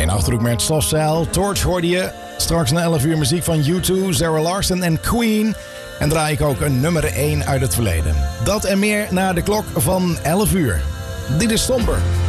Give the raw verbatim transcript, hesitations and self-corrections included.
In Achterhoek met Slofstyle, Torch hoorde je. Straks na elf uur muziek van U twee, Zara Larsson en Queen. En draai ik ook een nummer één uit het verleden. Dat en meer na de klok van elf uur. Dit is Somber.